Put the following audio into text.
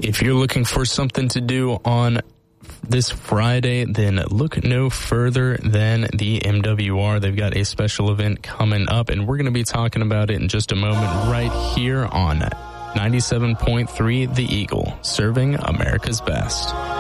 If you're looking for something to do on this Friday, then look no further than the MWR. They've got a special event coming up, and we're going to be talking about it in just a moment right here on 97.3 The Eagle, serving America's best.